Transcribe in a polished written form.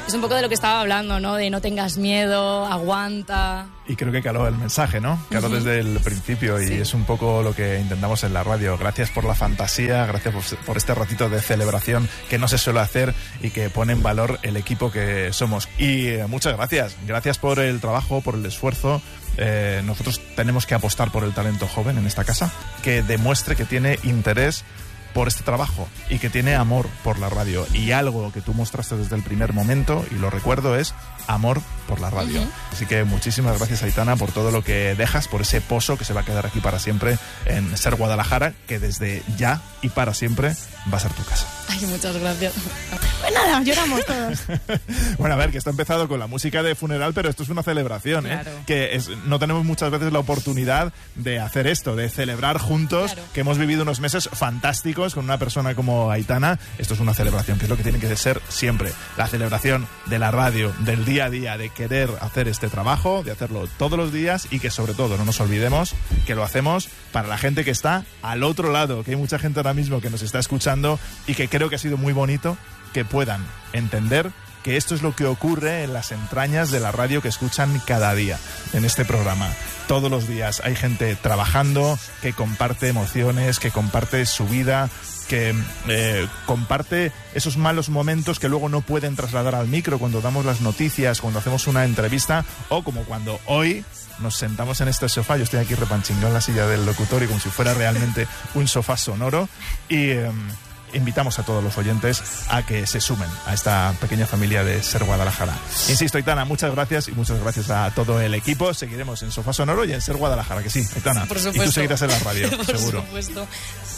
es un poco de lo que estaba hablando, ¿no? De no tengas miedo, aguanta. Y creo que caló el mensaje, ¿no? Caló desde el principio y es un poco lo que intentamos en la radio. Gracias por la fantasía, gracias por este ratito de celebración que no se suele hacer y que pone en valor el equipo que somos. Y muchas gracias. Gracias por el trabajo, por el esfuerzo. Nosotros tenemos que apostar por el talento joven en esta casa, que demuestre que tiene interés por este trabajo y que tiene amor por la radio. Y algo que tú mostraste desde el primer momento, y lo recuerdo, es amor por la radio. Así que muchísimas gracias, Aitana, por todo lo que dejas, por ese pozo que se va a quedar aquí para siempre en Ser Guadalajara, que desde ya y para siempre va a ser tu casa. Ay, muchas gracias. Pues nada, lloramos todos. Bueno, a ver, que está empezado con la música de funeral, pero esto es una celebración, claro. No tenemos muchas veces la oportunidad de hacer esto, de celebrar juntos, claro, que hemos vivido unos meses fantásticos con una persona como Aitana. Esto es una celebración, que es lo que tiene que ser siempre. La celebración de la radio, del día a día, de querer hacer este trabajo, de hacerlo todos los días y que sobre todo no nos olvidemos que lo hacemos para la gente que está al otro lado, que hay mucha gente ahora mismo que nos está escuchando y que creo que ha sido muy bonito que puedan entender que esto es lo que ocurre en las entrañas de la radio que escuchan cada día en este programa. Todos los días hay gente trabajando, que comparte emociones, que comparte su vida, que comparte esos malos momentos que luego no pueden trasladar al micro cuando damos las noticias, cuando hacemos una entrevista, o como cuando hoy nos sentamos en este sofá. Yo estoy aquí repanchingado en la silla del locutorio como si fuera realmente un sofá sonoro y invitamos a todos los oyentes a que se sumen a esta pequeña familia de Ser Guadalajara. Insisto, Aitana, muchas gracias y muchas gracias a todo el equipo. Seguiremos en Sofá Sonoro y en Ser Guadalajara, que sí, Aitana. Por supuesto. Y tú seguirás en la radio, Por seguro. Supuesto.